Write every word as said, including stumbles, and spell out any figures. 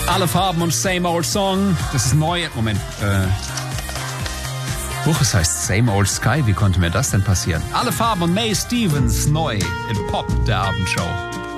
Alle Farben und Same Old Song. Das ist neu. Moment. Äh. Buch, es heißt Same Old Sky. Wie konnte mir das denn passieren? Alle Farben und May Stevens neu in Pop, der Abendshow.